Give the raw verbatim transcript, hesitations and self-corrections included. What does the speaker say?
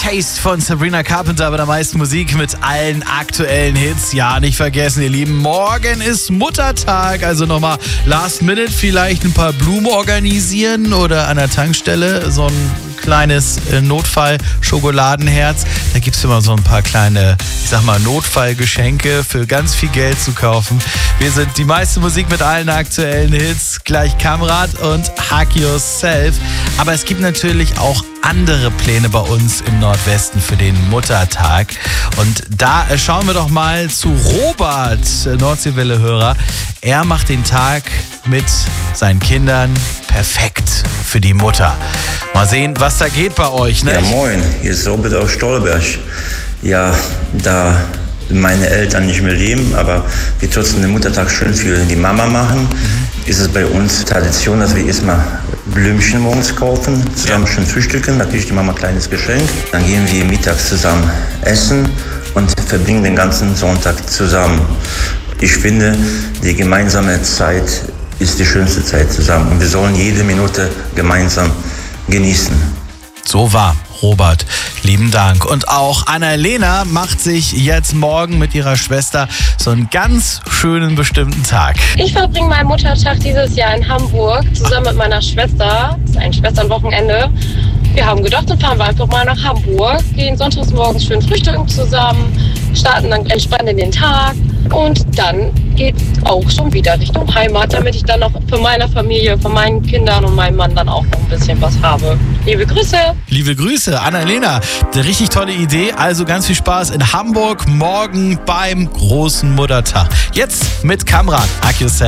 Taste von Sabrina Carpenter, aber der meisten Musik mit allen aktuellen Hits. Ja, nicht vergessen, ihr Lieben, morgen ist Muttertag, also nochmal Last Minute vielleicht ein paar Blumen organisieren oder an der Tankstelle so ein kleines äh, Notfall-Schokoladenherz. Da gibt es immer so ein paar kleine, ich sag mal, Notfallgeschenke für ganz viel Geld zu kaufen. Wir sind die meiste Musik mit allen aktuellen Hits, gleich Kamrat und Hug Yourself. Aber es gibt natürlich auch andere Pläne bei uns im Nordwesten für den Muttertag. Und da schauen wir doch mal zu Robert, Nordseewelle-Hörer. Er macht den Tag mit seinen Kindern perfekt für die Mutter. Mal sehen, was da geht bei euch, ne? Ja, moin, hier ist Robert aus Stolberg. Ja, da meine Eltern nicht mehr leben, aber wir trotzdem den Muttertag schön für die Mama machen, mhm. ist es bei uns Tradition, dass wir erstmal Blümchen morgens kaufen, zusammen schön frühstücken, natürlich die Mama ein kleines Geschenk. Dann gehen wir mittags zusammen essen und verbringen den ganzen Sonntag zusammen. Ich finde, die gemeinsame Zeit ist die schönste Zeit zusammen und wir sollen jede Minute gemeinsam genießen. So war Robert, lieben Dank. Und auch Annalena macht sich jetzt morgen mit ihrer Schwester so einen ganz schönen bestimmten Tag. Ich verbringe meinen Muttertag dieses Jahr in Hamburg zusammen mit meiner Schwester. Das ist ein Schwesternwochenende. Wir haben gedacht, dann fahren wir einfach mal nach Hamburg, gehen sonntags morgens schön frühstücken zusammen, starten dann entspannt in den Tag und dann geht auch schon wieder Richtung Heimat, damit ich dann noch für meine Familie, für meinen Kindern und meinen Mann dann auch noch ein bisschen was habe. Liebe Grüße! Liebe Grüße, Annalena. Eine richtig tolle Idee. Also ganz viel Spaß in Hamburg morgen beim großen Muttertag. Jetzt mit Kamrat, Hug Yourself.